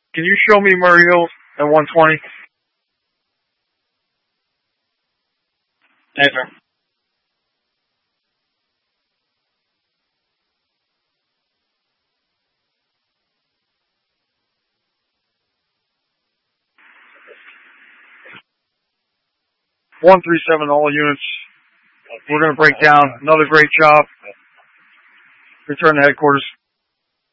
Can you show me Murray Hill at 120? Yes, sir. One three seven, all units. We're going to break down. Another great job. Return to headquarters.